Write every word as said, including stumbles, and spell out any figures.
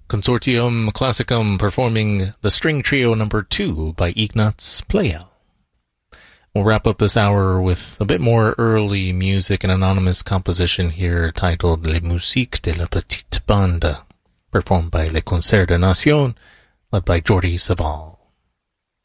Consortium Classicum performing the String Trio number two by Ignaz Pleyel. We'll wrap up this hour with a bit more early music, an anonymous composition here titled Les Musiques de la Petite Bande, performed by Les Concerts de Nation, led by Jordi Savall.